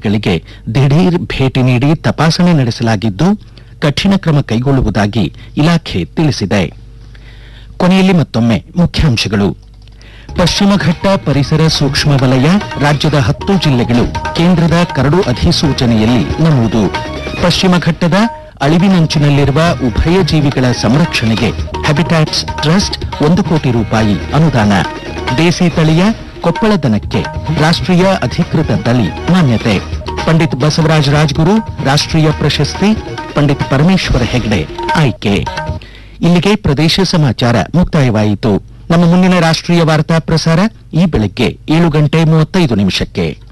ಮನೆಗಳಿಗೆ ದಿಢೀರ್ ಭೇಟಿ ನೀಡಿ ತಪಾಸಣೆ ನಡೆಸಲಾಗಿದ್ದು ಕಠಿಣ ಕ್ರಮ ಕೈಗೊಳ್ಳುವುದಾಗಿ ಇಲಾಖೆ ತಿಳಿಸಿದೆ. ಕೊನೆಯಲ್ಲಿ ಮತ್ತೊಮ್ಮೆ ಮುಖ್ಯಾಂಶಗಳು. ಪಶ್ಚಿಮ ಘಟ್ಟ ಪರಿಸರ ಸೂಕ್ಷ್ಮ ವಲಯ ರಾಜ್ಯದ 10 ಜಿಲ್ಲೆಗಳು ಕೇಂದ್ರದ ಕರಡು ಅಧಿಸೂಚನೆಯಲ್ಲಿ ನಮೂದು. ಪಶ್ಚಿಮ ಘಟ್ಟದ ಅಳಿವಿನಂಚಿನಲ್ಲಿರುವ ಉಭಯ ಜೀವಿಗಳ ಸಂರಕ್ಷಣೆಗೆ ಹ್ಯಾಬಿಟ್ಯಾಟ್ಸ್ ಟ್ರಸ್ಟ್ 1 ಕೋಟಿ ರೂಪಾಯಿ ಅನುದಾನ. ದೇಸಿ ತಳಿಯ ಕೊಪ್ಪಳ ದನಕ್ಕೆ ರಾಷ್ಟ್ರೀಯ ಅಧಿಕೃತ ತಳಿ ಮಾನ್ಯತೆ. ಪಂಡಿತ್ ಬಸವರಾಜ ರಾಜಗುರು ರಾಷ್ಟ್ರೀಯ ಪ್ರಶಸ್ತಿ, ಪಂಡಿತ್ ಪರಮೇಶ್ವರ ಹೆಗಡೆ ಆಯ್ಕೆ. ಇಲ್ಲಿಗೆ ಪ್ರದೇಶ ಸಮಾಚಾರ ಮುಕ್ತಾಯವಾಯಿತು. ನಮ್ಮ ಮುಂದಿನ ರಾಷ್ಟ್ರೀಯ ವಾರ್ತಾ ಪ್ರಸಾರ ಈ ಬೆಳಗ್ಗೆ 7:35 ನಿಮಿಷಕ್ಕೆ.